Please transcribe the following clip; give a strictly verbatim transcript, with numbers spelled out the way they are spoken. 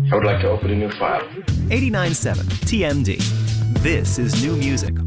I would like to open a new file. eighty-nine point seven T M D. This is new music